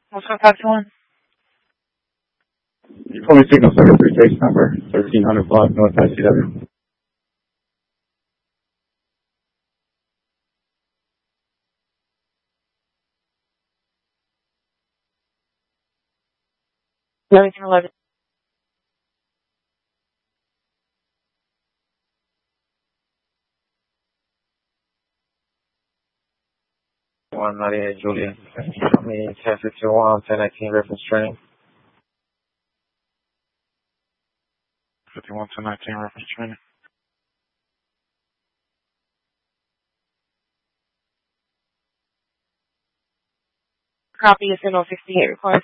What's going to talk to one? You told me signal secretary case number 1300 block North ICW. Everything 11. One Maria Julia. I mean, 1051, 1019 reference train. 51 to 19 reference training. Copy of Signal 68 request.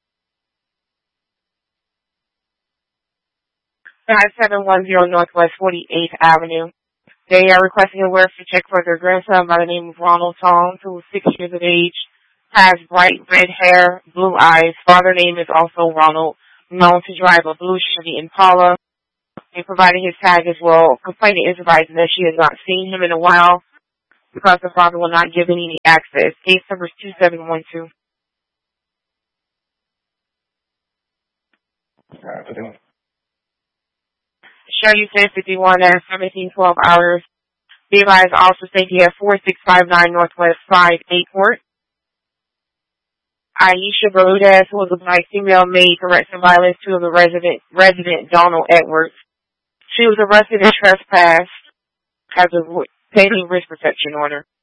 5710 Northwest 48th Avenue. They are requesting a work to check for their grandson by the name of Ronald Tong, who is 6 years of age, has bright red hair, blue eyes. Father name is also Ronald, known to drive a blue Chevy Impala. They provided his tag as well. Complainant is advising that she has not seen him in a while because the father will not give any access. Case number is 2712. Show you 1051 at 1712 hours. Be advised also safety at 4659 Northwest 5 Court. Aisha Bermudez, who was a black female, made threats and violence to the resident Donald Edwards. She was arrested and trespassed as a pending risk protection order.